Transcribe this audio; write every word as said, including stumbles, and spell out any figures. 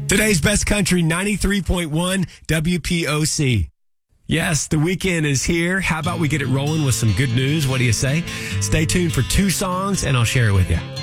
Today's best country, ninety-three point one W P O C. Yes, the weekend is here. How about we get it rolling with some good news? What do you say? Stay tuned for two songs, and I'll share it with you.